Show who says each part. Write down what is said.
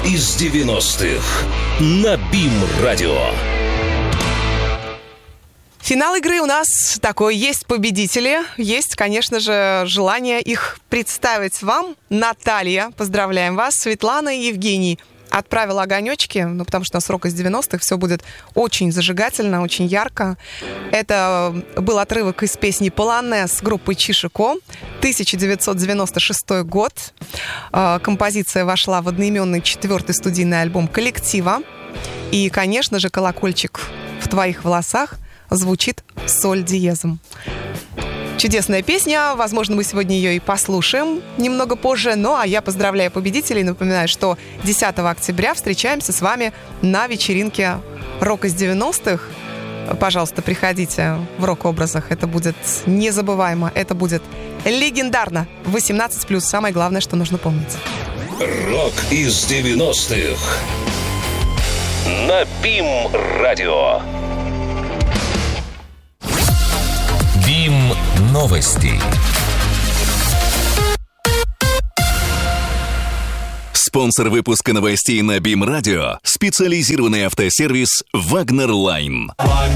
Speaker 1: из 90-х на БИМ-радио.
Speaker 2: Финал игры у нас такой. Есть победители, есть, конечно же, желание их представить вам. Наталья, поздравляем вас. Светлана и Евгений отправила огонечки, потому что у нас рок из 90-х, все будет очень зажигательно, очень ярко. Это был отрывок из песни «Полонез» группы Чишико, 1996 год. Композиция вошла в одноименный 4-й студийный альбом коллектива. И, конечно же, «Колокольчик в твоих волосах» звучит соль диезом. Чудесная песня. Возможно, мы сегодня ее и послушаем немного позже. Ну, а я поздравляю победителей. Напоминаю, что 10 октября встречаемся с вами на вечеринке «Рок из 90-х». Пожалуйста, приходите в рок-образах. Это будет незабываемо. Это будет легендарно. 18+. Самое главное, что нужно помнить.
Speaker 1: Рок из 90-х на БИМ-радио.
Speaker 3: БИМ-новости.
Speaker 4: Спонсор выпуска новостей на БИМ-радио – специализированный автосервис «Вагнер Лайн».